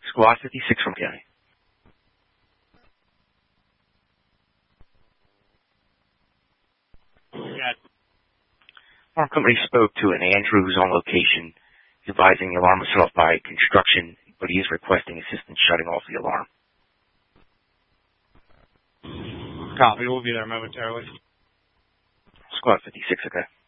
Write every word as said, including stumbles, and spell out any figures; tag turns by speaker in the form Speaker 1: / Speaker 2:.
Speaker 1: Squad fifty-six from County.
Speaker 2: Yeah.
Speaker 1: Alarm company spoke to an Andrew who's on location. He's advising the alarm was set off by construction, but he is requesting assistance shutting off the alarm.
Speaker 2: Copy. We'll be there momentarily.
Speaker 1: Squad fifty-six, okay.